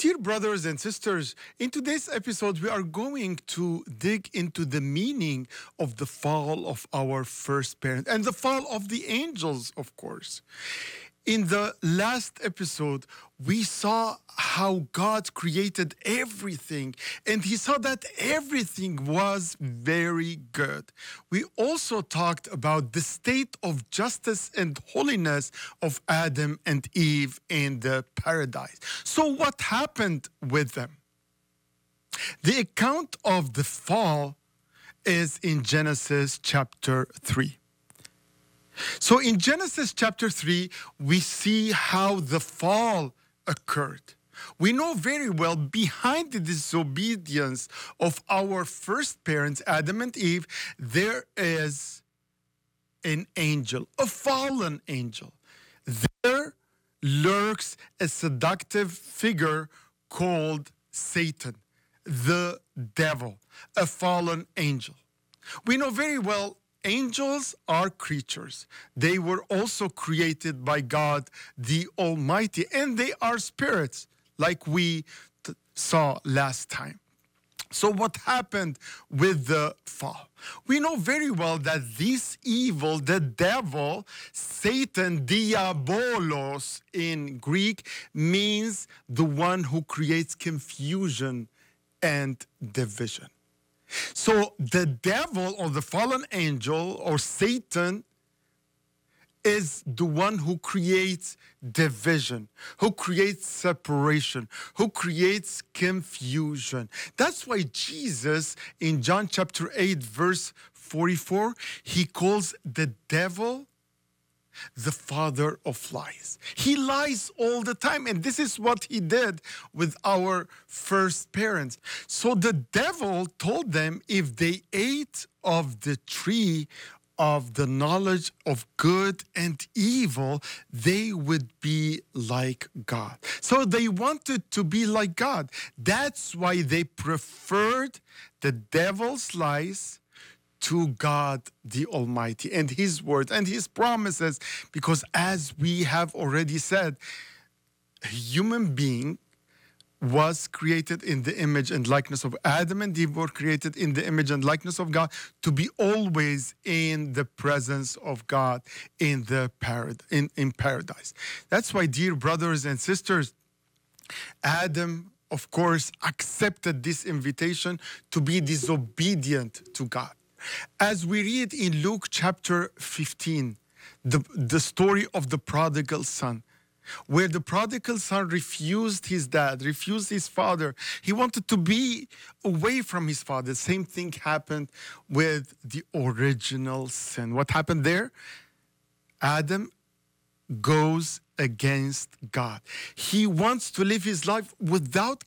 Dear brothers and sisters, in today's episode, we are going to dig into the meaning of the fall of our first parent and the fall of the angels, of course. In the last episode, we saw how God created everything, and He saw that everything was very good. We also talked about the state of justice and holiness of Adam and Eve in the paradise. So, what happened with them? The account of the fall is in Genesis chapter 3. So in Genesis chapter 3, we see how the fall occurred. We know very well behind the disobedience of our first parents, Adam and Eve, there is an angel, a fallen angel. There lurks a seductive figure called Satan, the devil, a fallen angel. We know very well angels are creatures. They were also created by God the Almighty, and they are spirits, like we saw last time. So what happened with the fall? We know very well that this evil, the devil, Satan, diabolos in Greek, means the one who creates confusion and division. So the devil or the fallen angel or Satan is the one who creates division, who creates separation, who creates confusion. That's why Jesus in John chapter 8 verse 44, he calls the devil the father of lies. He lies all the time, and this is what he did with our first parents. So the devil told them if they ate of the tree of the knowledge of good and evil, they would be like God. So they wanted to be like God. That's why they preferred the devil's lies to God the Almighty and His word and His promises, because as we have already said, a human being was created in the image and likeness of Adam, and Eve were created in the image and likeness of God to be always in the presence of God in the in paradise. That's why, dear brothers and sisters, Adam, of course, accepted this invitation to be disobedient to God. As we read in Luke chapter 15, the story of the prodigal son, where the prodigal son refused his dad, refused his father. He wanted to be away from his father. Same thing happened with the original sin. What happened there? Adam goes against God. He wants to live his life without